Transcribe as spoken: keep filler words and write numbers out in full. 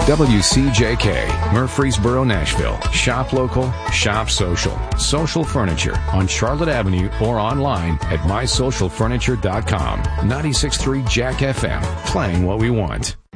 W C J K, Murfreesboro, Nashville. Shop local, shop social. Social Furniture on Charlotte Avenue or online at my social furniture dot com. ninety-six point three Jack F M, playing what we want.